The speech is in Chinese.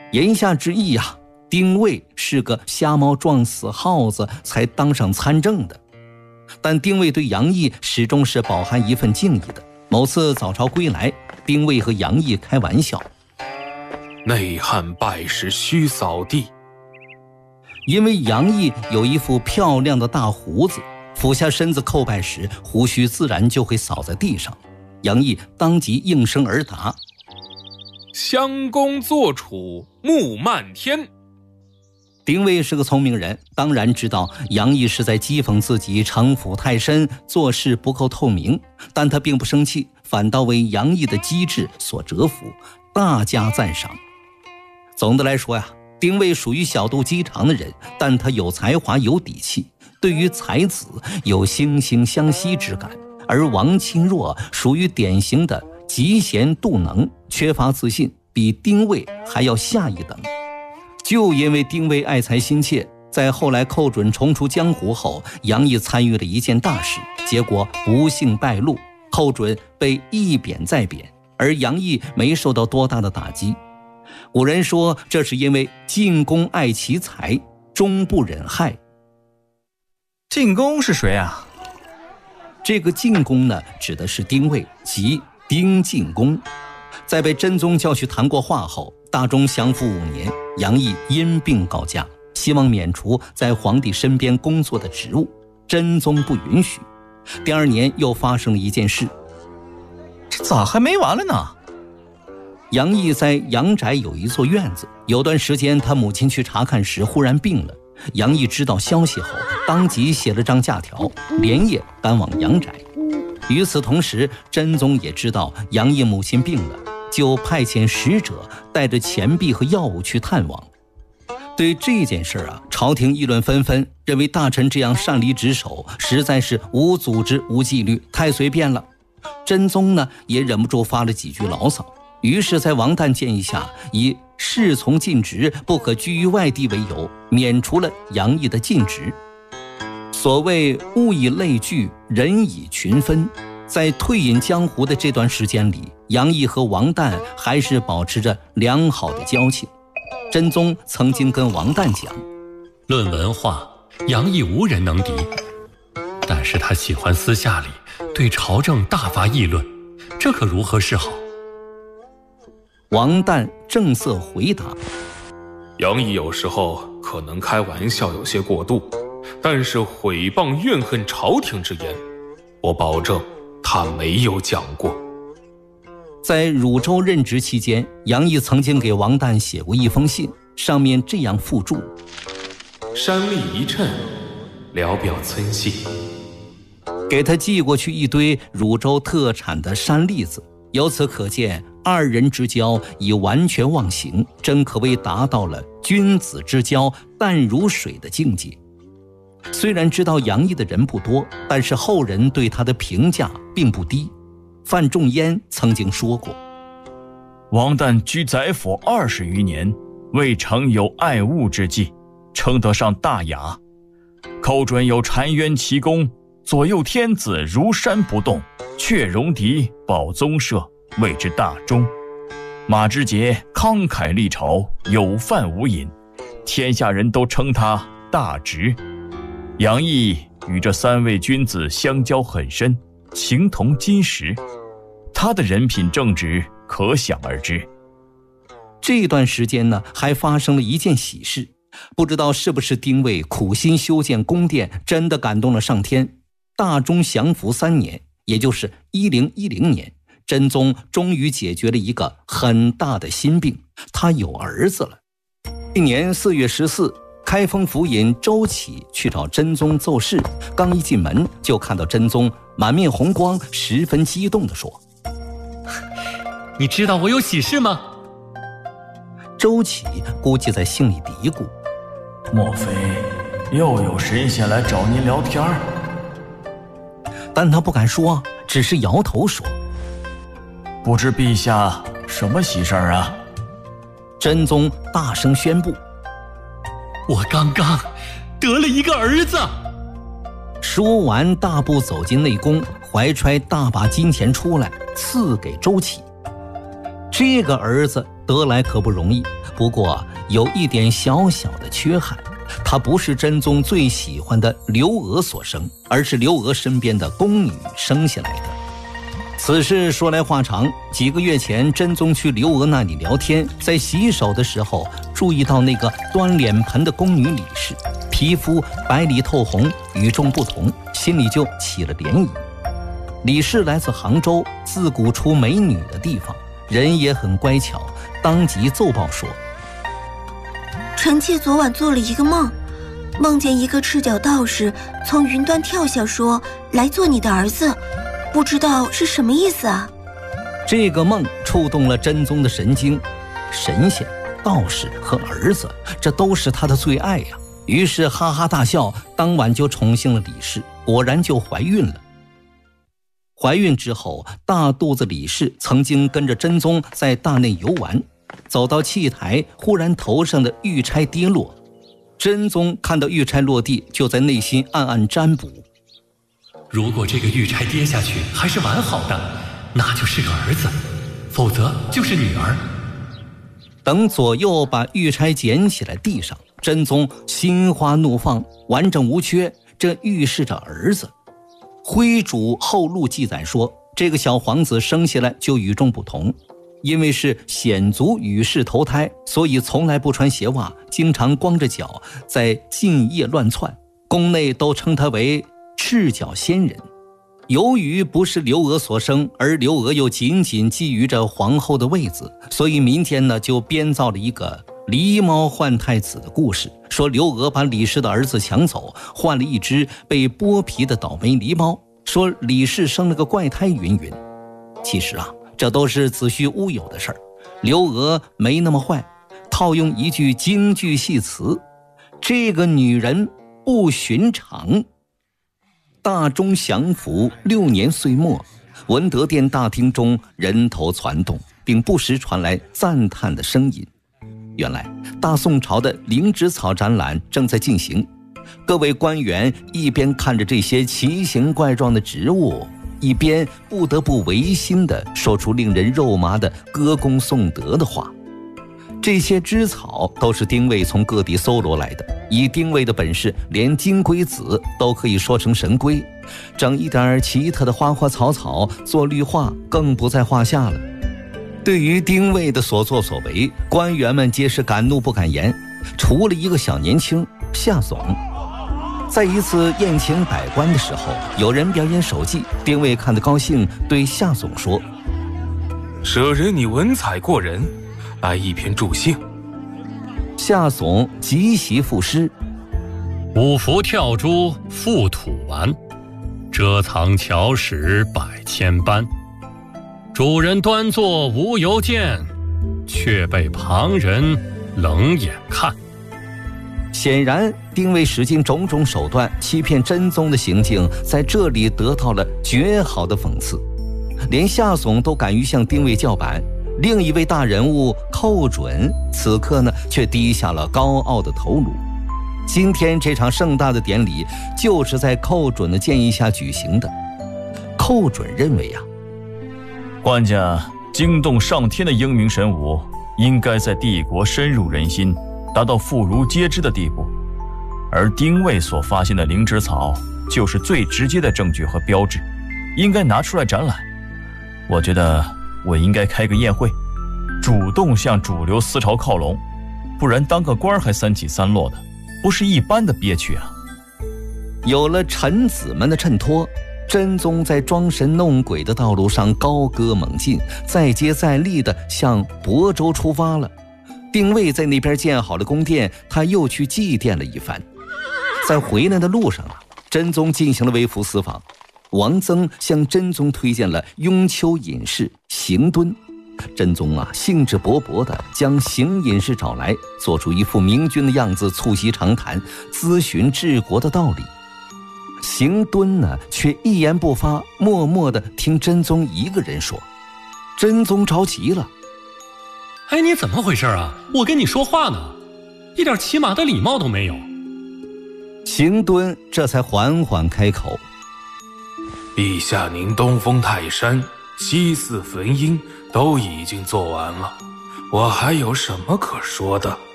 言下之意呀，丁谓是个瞎猫撞死耗子才当上参政的。但丁谓对杨毅始终是饱含一份敬意的。某次早朝归来，丁谓和杨毅开玩笑： 内汉败时须扫地。 因为杨毅有一副漂亮的大胡子，俯下身子叩拜时，胡须自然就会扫在地上。杨毅当即应声而答： 襄公坐楚，木漫天。 丁谓是个聪明人，当然知道杨毅是在讥讽自己城府太深，做事不够透明，但他并不生气，反倒为杨毅的机智所折服，大加赞赏。总的来说呀，丁谓属于小肚鸡肠的人，但他有才华有底气，对于才子有惺惺相惜之感。而王钦若属于典型的嫉贤妒能，缺乏自信，比丁谓还要下一等。就因为丁谓爱才心切，在后来寇准重出江湖后，杨毅参与了一件大事，结果不幸败露，寇准被一贬再贬，而杨毅没受到多大的打击。古人说，这是因为晋公爱其才，终不忍害。 晋公是谁啊？ 这个晋公呢，指的是丁谓，即丁晋公。在被真宗叫去谈过话后，大中祥符5年，杨毅因病告假，希望免除在皇帝身边工作的职务，真宗不允许。第2年又发生了一件事。 这咋还没完了呢？ 杨毅在阳宅有一座院子，有段时间他母亲去查看时忽然病了，杨毅知道消息后，当即写了张假条，连夜赶往阳宅。与此同时，真宗也知道杨毅母亲病了，就派遣使者带着钱币和药物去探望。对这件事啊，朝廷议论纷纷，认为大臣这样擅离职守，实在是无组织无纪律，太随便了。真宗呢，也忍不住发了几句牢骚，于是在王旦建议下，以侍从尽职，不可居于外地为由，免除了杨毅的禁职。所谓物以类聚，人以群分，在退隐江湖的这段时间里，杨毅和王旦还是保持着良好的交情。真宗曾经跟王旦讲， 论文化，杨毅无人能敌，但是他喜欢私下里对朝政大发议论，这可如何是好？ 王旦正色回答， 杨毅有时候可能开玩笑有些过度，但是毁谤怨恨朝廷之言，我保证他没有讲过。 在汝州任职期间，杨毅曾经给王旦写过一封信，上面这样附注： 山丽一衬，聊表村系。 给他寄过去一堆汝州特产的山栗子。由此可见，二人之交已完全忘形，真可谓达到了君子之交淡如水的境界。虽然知道杨毅的人不多，但是后人对他的评价并不低。范仲淹曾经说过， 王旦居宰府20余年，未曾有爱物之计，称得上大雅。寇准有澶渊奇功，左右天子如山不动，却戎狄保宗社，谓之大忠。马之节慷慨历朝，有饭无饮，天下人都称他大直。杨毅与这3位君子相交很深，情同金石，他的人品正直可想而知。 这段时间呢，还发生了一件喜事，不知道是不是丁谓苦心修建宫殿，真的感动了上天。大中祥符3年，也就是1010年，真宗终于解决了一个很大的心病，他有儿子了。一年4月14，开封府尹周启去找真宗奏事，刚一进门就看到真宗满面红光，十分激动地说： 你知道我有喜事吗？ 周启估计在心里嘀咕， 莫非又有神仙来找您聊天？ 但他不敢说，只是摇头说： 不知陛下什么喜事儿啊？ 真宗大声宣布： 我刚刚得了一个儿子。 说完大步走进内宫，怀揣大把金钱出来赐给周启。这个儿子得来可不容易，不过有一点小小的缺憾，她不是真宗最喜欢的刘娥所生，而是刘娥身边的宫女生下来的。此事说来话长，几个月前真宗去刘娥那里聊天，在洗手的时候注意到那个端脸盆的宫女李氏，皮肤白里透红，与众不同，心里就起了涟漪。李氏来自杭州，自古出美女的地方，人也很乖巧，当即奏报说： 臣妾昨晚做了一个梦，梦见一个赤脚道士从云端跳下，说来做你的儿子，不知道是什么意思啊？ 这个梦触动了真宗的神经，神仙、道士和儿子，这都是他的最爱呀。于是哈哈大笑，当晚就宠幸了李氏，果然就怀孕了。怀孕之后，大肚子李氏曾经跟着真宗在大内游玩，走到器台，忽然头上的玉钗跌落。真宗看到玉钗落地，就在内心暗暗占卜： 如果这个玉钗跌下去还是完好的，那就是个儿子，否则就是女儿。 等左右把玉钗捡起来地上，真宗心花怒放，完整无缺，这预示着儿子。徽主后录记载说，这个小皇子生下来就与众不同，因为是显族羽氏投胎，所以从来不穿鞋袜，经常光着脚在禁夜乱窜，宫内都称他为赤脚仙人。由于不是刘娥所生，而刘娥又紧紧觊觎着皇后的位子，所以民间呢就编造了一个狸猫换太子的故事，说刘娥把李氏的儿子抢走，换了一只被剥皮的倒霉狸猫，说李氏生了个怪胎云云。其实啊，这都是子虚乌有的事儿。刘娥没那么坏，套用一句京剧戏词，这个女人不寻常。大中祥符6年岁末，文德殿大厅中人头攒动，并不时传来赞叹的声音。原来大宋朝的灵芝草展览正在进行，各位官员一边看着这些奇形怪状的植物，一边不得不违心地说出令人肉麻的歌功颂德的话。这些枝草都是丁谓从各地搜罗来的，以丁谓的本事，连金龟子都可以说成神龟，整一点奇特的花花草草做绿化更不在话下了。对于丁谓的所作所为，官员们皆是敢怒不敢言，除了一个小年轻夏总。在一次宴请百官的时候，有人表演手技，丁谓看得高兴，对夏总说： 舍人你文采过人，来一篇助兴。 夏总即席赋诗： 五福跳珠覆土丸，遮藏巧史百千般。主人端坐无由见，却被旁人冷眼看。 显然丁谓使尽种种手段欺骗真宗的行径，在这里得到了绝好的讽刺。连夏总都敢于向丁谓叫板，另一位大人物寇准此刻呢却低下了高傲的头颅。今天这场盛大的典礼就是在寇准的建议下举行的。寇准认为官家惊动上天的英明神武，应该在帝国深入人心，达到妇孺皆知的地步，而丁谓所发现的灵芝草就是最直接的证据和标志，应该拿出来展览。我觉得我应该开个宴会，主动向主流思潮靠拢，不然当个官还三起三落的，不是一般的憋屈啊。 有了臣子们的衬托，真宗在装神弄鬼的道路上高歌猛进，再接再厉地向亳州出发了。丁谓在那边建好了宫殿，他又去祭奠了一番。在回来的路上真宗进行了微服私访。王曾向真宗推荐了雍丘隐士邢敦，真宗兴致勃勃地将邢隐士找来，做出一副明君的样子，促膝长谈，咨询治国的道理。邢敦却一言不发，默默地听真宗一个人说。真宗着急了： 哎，你怎么回事啊？我跟你说话呢，一点起码的礼貌都没有。 邢敦这才缓缓开口： 陛下您东封泰山，西祀汾阴都已经做完了， 我还有什么可说的？